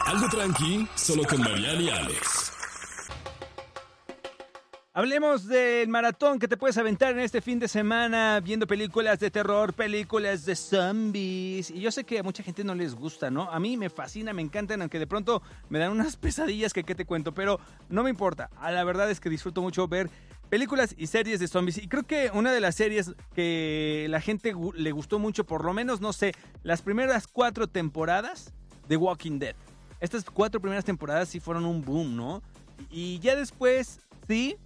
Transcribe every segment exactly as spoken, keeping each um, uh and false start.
Algo tranqui, solo con Mariana y Alex. Hablemos del maratón que te puedes aventar en este fin de semana viendo películas de terror, películas de zombies. Y yo sé que a mucha gente no les gusta, ¿no? A mí me fascina, me encantan, aunque de pronto me dan unas pesadillas que qué te cuento, pero no me importa. A la verdad es que disfruto mucho ver películas y series de zombies. Y creo que una de las series que la gente le gustó mucho, por lo menos, no sé, las primeras cuatro temporadas de Walking Dead. Estas cuatro primeras temporadas sí fueron un boom, ¿no? Y ya después, sí,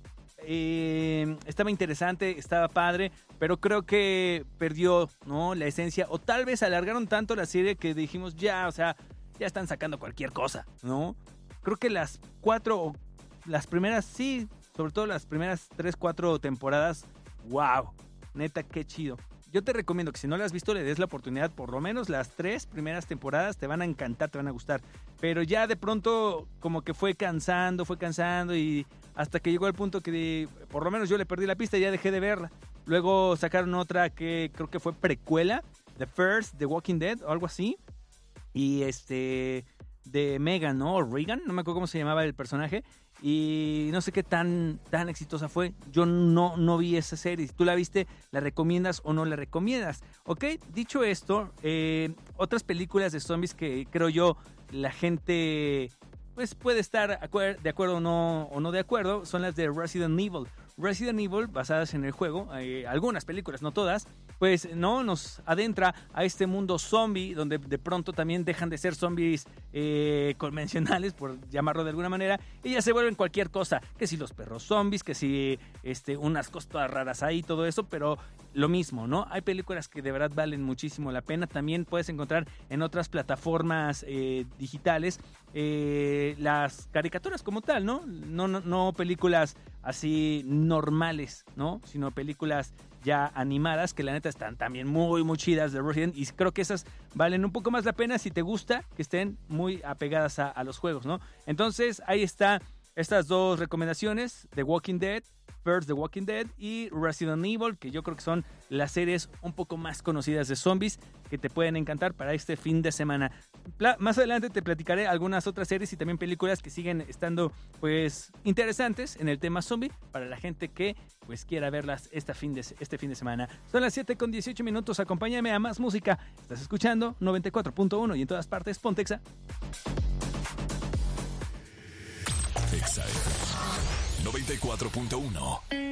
eh, estaba interesante, estaba padre, pero creo que perdió, ¿no?, la esencia. O tal vez alargaron tanto la serie que dijimos, ya, o sea, ya están sacando cualquier cosa, ¿no? Creo que las cuatro, las primeras, sí, sobre todo las primeras tres, cuatro temporadas, wow, neta, qué chido. Yo te recomiendo que si no la has visto le des la oportunidad, por lo menos las tres primeras temporadas te van a encantar, te van a gustar. Pero ya de pronto como que fue cansando, fue cansando y hasta que llegó al punto que de, por lo menos yo le perdí la pista y ya dejé de verla. Luego sacaron otra que creo que fue precuela, The First, The Walking Dead o algo así. Y este, de Megan, ¿no? O Regan, no me acuerdo cómo se llamaba el personaje. Y no sé qué tan, tan exitosa fue. Yo no, no vi esa serie. Si tú la viste, ¿la recomiendas o no la recomiendas? Ok, dicho esto, eh, otras películas de zombies que creo yo la gente pues puede estar acuer- de acuerdo o no, o no de acuerdo son las de Resident Evil. Resident Evil, basadas en el juego, eh, algunas películas, no todas, pues no nos adentra a este mundo zombie, donde de pronto también dejan de ser zombies eh, convencionales, por llamarlo de alguna manera, y ya se vuelven cualquier cosa, que si los perros zombies, que si este, unas cosas raras ahí, todo eso, pero lo mismo, ¿no? Hay películas que de verdad valen muchísimo la pena, también puedes encontrar en otras plataformas eh, digitales eh, las caricaturas como tal, ¿no? No, no, no películas así normales, ¿no? Sino películas ya animadas que la neta están también muy, muy chidas de Resident, y creo que esas valen un poco más la pena si te gusta que estén muy apegadas a, a los juegos, ¿no? Entonces ahí está estas dos recomendaciones, The Walking Dead, First The Walking Dead y Resident Evil, que yo creo que son las series un poco más conocidas de zombies que te pueden encantar para este fin de semana. Pla- más adelante te platicaré algunas otras series y también películas que siguen estando pues interesantes en el tema zombie para la gente que pues quiera verlas esta fin de, este fin de semana. Son las siete con dieciocho minutos, acompáñame a más música. Estás escuchando noventa y cuatro punto uno y en todas partes Pontexa. Exa noventa y cuatro punto uno.